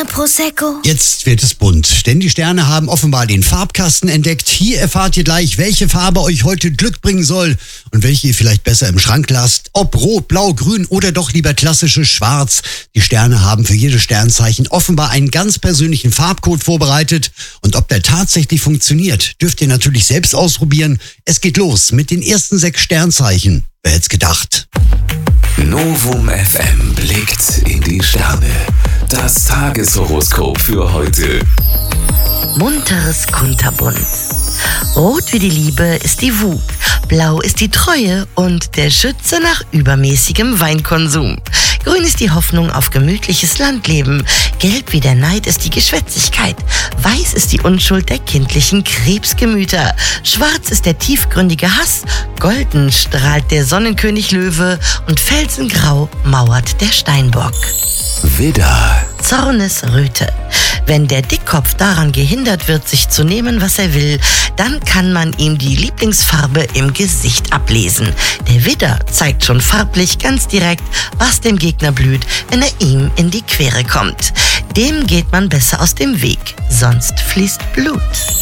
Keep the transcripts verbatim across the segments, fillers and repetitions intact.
Sterne Prosecco. Jetzt wird es bunt, denn die Sterne haben offenbar den Farbkasten entdeckt. Hier erfahrt ihr gleich, welche Farbe euch heute Glück bringen soll und welche ihr vielleicht besser im Schrank lasst. Ob rot, blau, grün oder doch lieber klassisches Schwarz. Die Sterne haben für jedes Sternzeichen offenbar einen ganz persönlichen Farbcode vorbereitet. Und ob der tatsächlich funktioniert, dürft ihr natürlich selbst ausprobieren. Es geht los mit den ersten sechs Sternzeichen. Wer hätte es gedacht? Novum F M blickt in die Sterne. Das Tageshoroskop für heute. Munteres Kunterbunt. Rot wie die Liebe ist die Wut, blau ist die Treue und der Schütze nach übermäßigem Weinkonsum. Grün ist die Hoffnung auf gemütliches Landleben, gelb wie der Neid ist die Geschwätzigkeit, weiß ist die Unschuld der kindlichen Krebsgemüter, schwarz ist der tiefgründige Hass, golden strahlt der Sonnenkönig Löwe und felsengrau mauert der Steinbock. Widder. Zornesröte. Wenn der Dickkopf daran gehindert wird, sich zu nehmen, was er will, dann kann man ihm die Lieblingsfarbe im Gesicht ablesen. Der Widder zeigt schon farblich ganz direkt, was dem Gegner blüht, wenn er ihm in die Quere kommt. Dem geht man besser aus dem Weg, sonst fließt Blut.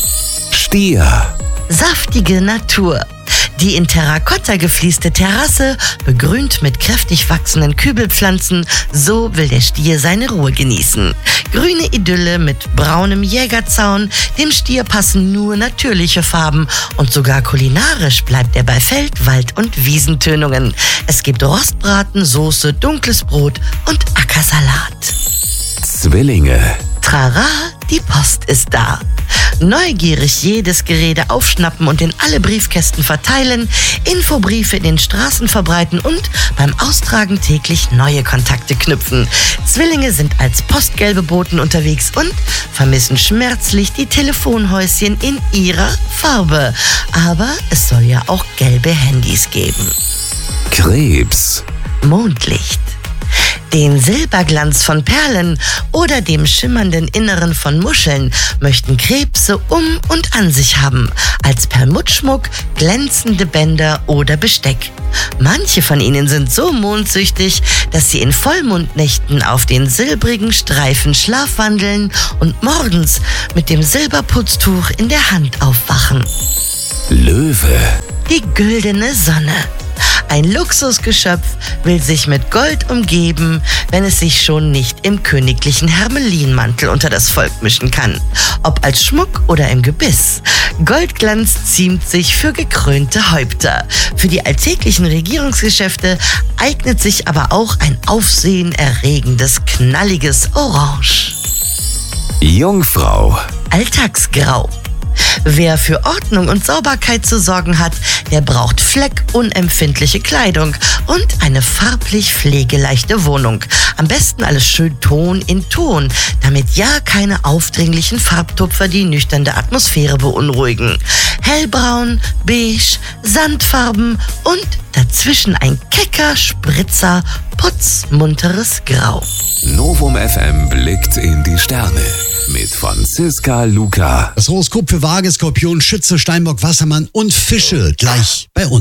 Stier. Saftige Natur. Die in Terrakotta geflieste Terrasse, begrünt mit kräftig wachsenden Kübelpflanzen, so will der Stier seine Ruhe genießen. Grüne Idylle mit braunem Jägerzaun, dem Stier passen nur natürliche Farben und sogar kulinarisch bleibt er bei Feld-, Wald- und Wiesentönungen. Es gibt Rostbraten, Soße, dunkles Brot und Ackersalat. Zwillinge. Trara, die Post ist da. Neugierig jedes Gerede aufschnappen und in alle Briefkästen verteilen, Infobriefe in den Straßen verbreiten und beim Austragen täglich neue Kontakte knüpfen. Zwillinge sind als postgelbe Boten unterwegs und vermissen schmerzlich die Telefonhäuschen in ihrer Farbe. Aber es soll ja auch gelbe Handys geben. Krebs. Mondlicht. Den Silberglanz von Perlen oder dem schimmernden Inneren von Muscheln möchten Krebse um und an sich haben, als Perlmuttschmuck, glänzende Bänder oder Besteck. Manche von ihnen sind so mondsüchtig, dass sie in Vollmondnächten auf den silbrigen Streifen schlafwandeln und morgens mit dem Silberputztuch in der Hand aufwachen. Löwe. Die güldene Sonne. Ein Luxusgeschöpf will sich mit Gold umgeben, wenn es sich schon nicht im königlichen Hermelinmantel unter das Volk mischen kann. Ob als Schmuck oder im Gebiss. Goldglanz ziemt sich für gekrönte Häupter. Für die alltäglichen Regierungsgeschäfte eignet sich aber auch ein aufsehenerregendes, knalliges Orange. Jungfrau. Alltagsgrau. Wer für Ordnung und Sauberkeit zu sorgen hat, der braucht fleckunempfindliche Kleidung und eine farblich pflegeleichte Wohnung. Am besten alles schön Ton in Ton, damit ja keine aufdringlichen Farbtupfer die nüchterne Atmosphäre beunruhigen. Hellbraun, beige, Sandfarben und dazwischen ein kecker Spritzer, putzmunteres Grau. Novum F M blickt in die Sterne. Mit Franziska Luca. Das Horoskop für Waage, Skorpion, Schütze, Steinbock, Wassermann und Fische gleich bei uns.